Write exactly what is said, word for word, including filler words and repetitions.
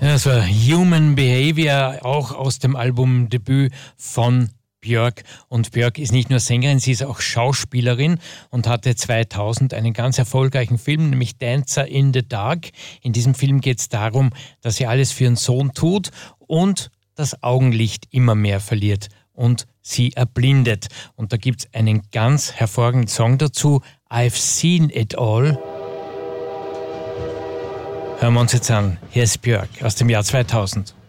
Das war Human Behavior, auch aus dem Albumdebüt von Björk. Und Björk ist nicht nur Sängerin, sie ist auch Schauspielerin und hatte zweitausend einen ganz erfolgreichen Film, nämlich Dancer in the Dark. In diesem Film geht es darum, dass sie alles für ihren Sohn tut und das Augenlicht immer mehr verliert und sie erblindet. Und da gibt es einen ganz hervorragenden Song dazu, I've Seen It All. Hören wir uns jetzt an. Hier ist Björk aus dem Jahr zweitausend.